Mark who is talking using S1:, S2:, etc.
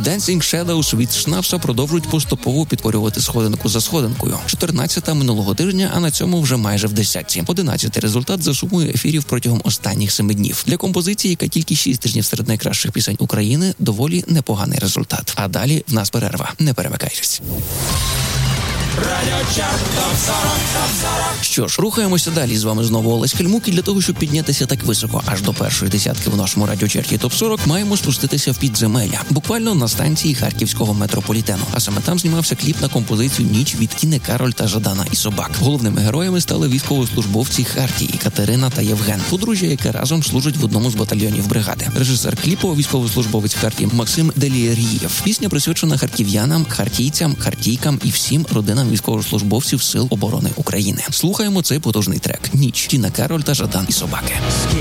S1: Dancing Shadows від Шнапса продовжують поступово підкорювати сходинку за сходинкою. 14-та минулого тижня, а на цьому вже майже в 10-ті. 11-й результат за сумою ефірів протягом останніх 7 днів. Для композиції, яка тільки 6 тижнів серед найкращих пісень України, доволі непоганий результат. А далі в нас перерва. Не перемикайтесь. Що ж, рухаємося далі. З вами знову Олесь Хельмук, і для того, щоб піднятися так високо, аж до першої десятки в нашому радіочарті ТОП-40, маємо спуститися в підземелля. Буквально на станції харківського метрополітену. А саме там знімався кліп на композицію «Ніч» від Тіни Кароль та Жадана і Собак. Головними героями стали військовослужбовці Хартії, Катерина та Євген. Подружжя, яке разом служить в одному з батальйонів бригади. Режисер кліпу – військовослужбовець Хартії Максим Делієрієв. Пісня присвячена харків'янам, хартійцям, хартійкам і всім родинам військовослужбовців Сил оборони України. Слухаємо цей потужний трек «Ніч», Тіна Кароль та Жадан і Собаки.